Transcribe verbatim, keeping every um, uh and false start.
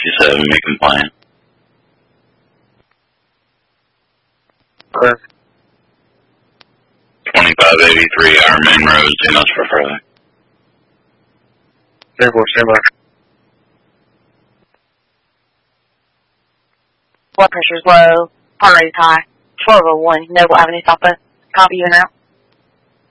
sixty-seven, make compliant. Clear. twenty-five eighty-three, our main road, two knots for further. Therefore, stand by. Blood pressure's low, heart rate's high. twelve oh one, Noble Avenue, Southwest. Copy you and out.